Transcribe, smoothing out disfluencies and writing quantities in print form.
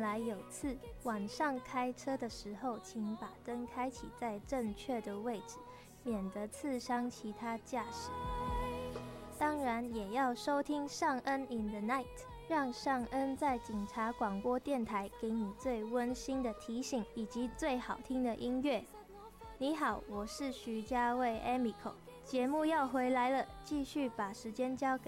来有刺，晚上开车的时候，请把灯开启在正确的位置，免得刺伤其他驾驶。当然也要收听尚恩 in the night， 让尚恩在警察广播电台给你最温馨的提醒以及最好听的音乐。你好，我是徐家卫 Emiko， 节目要回来了，继续把时间交给